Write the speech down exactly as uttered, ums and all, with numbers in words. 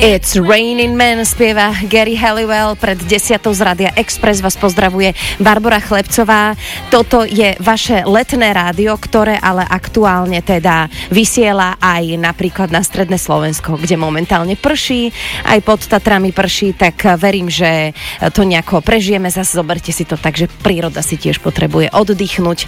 It's Raining Man spieva Gary Halliwell. Pred desiatou z Rádia Express vás pozdravuje Barbora Chlebcová. Toto je vaše letné rádio, ktoré ale aktuálne teda vysiela aj napríklad na stredné Slovensko, kde momentálne prší, aj pod Tatrami prší, tak verím, že to nejako prežijeme. Zase zoberte si to tak, že príroda si tiež potrebuje oddychnúť.